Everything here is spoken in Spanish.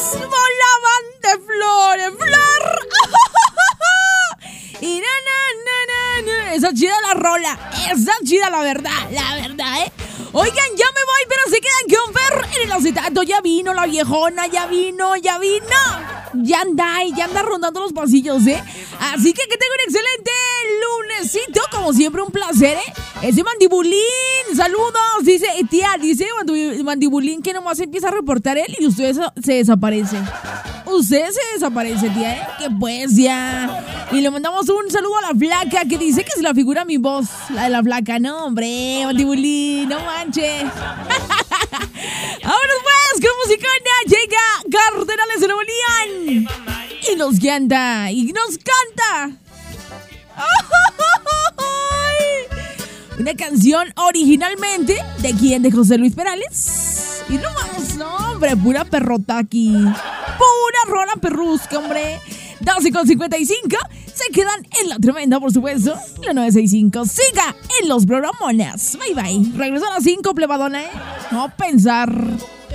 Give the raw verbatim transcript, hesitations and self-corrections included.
volaban de flor en flor. Y na, na, na, na, na. Esa chida la rola, esa chida la verdad, la verdad, ¿eh? Oigan, ya me voy, pero se quedan con Fer en el acetato. Ya vino la viejona, ya vino, ya vino. Ya anda, y ya anda rondando los pasillos, ¿eh? Así que que tenga un excelente lunesito. Como siempre, un placer, ¿eh? Ese Mandibulín, saludos. Dice, tía, dice Mandibulín que nomás empieza a reportar él y usted se desaparece. Usted se desaparece, tía, ¿eh? Que pues ya. Y le mandamos un saludo a la flaca que dice que se la figura mi voz. La de la flaca, no, hombre, Mandibulín, no manches. Ahora pues, con musicona llega Cardenales de Nuevo León. Y nos canta, y nos canta. Una canción originalmente ¿de quién? De José Luis Perales. Y no vamos, no, hombre, pura perrota aquí. Pura rola perrusca, hombre. doce con cincuenta y cinco. Se quedan en la tremenda, por supuesto. La nueve sesenta y cinco. Siga en los programones. Bye, bye. Regreso a las cinco, plebadona, ¿eh? No pensar.